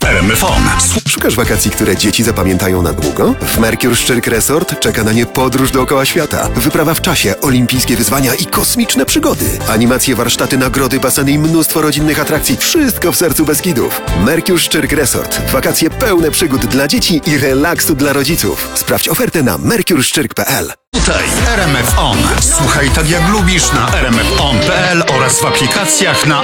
RMF On. Szukasz wakacji, które dzieci zapamiętają na długo? W Mercure Szczyrk Resort czeka na nie podróż dookoła świata. Wyprawa w czasie, olimpijskie wyzwania i kosmiczne przygody. Animacje, warsztaty, nagrody, baseny i mnóstwo rodzinnych atrakcji. Wszystko w sercu Beskidów. Mercure Szczyrk Resort. Wakacje pełne przygód dla dzieci i relaksu dla rodziców. Sprawdź ofertę na mercureszczyrk.pl. Tutaj RMF On. Słuchaj tak jak lubisz na rmfon.pl oraz w aplikacjach na